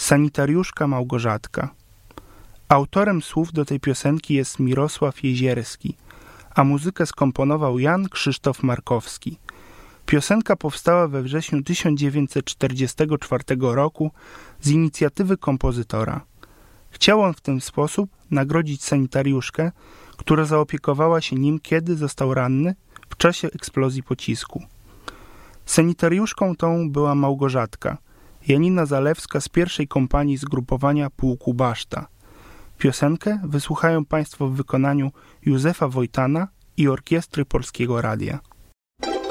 Sanitariuszka Małgorzatka. Autorem słów do tej piosenki jest Mirosław Jezierski, a muzykę skomponował Jan Krzysztof Markowski. Piosenka powstała we wrześniu 1944 roku z inicjatywy kompozytora. Chciał on w ten sposób nagrodzić sanitariuszkę, która zaopiekowała się nim, kiedy został ranny w czasie eksplozji pocisku. Sanitariuszką tą była Małgorzatka, Janina Zalewska z pierwszej kompanii zgrupowania Pułku Baszta. Piosenkę wysłuchają Państwo w wykonaniu Józefa Wojtana i Orkiestry Polskiego Radia.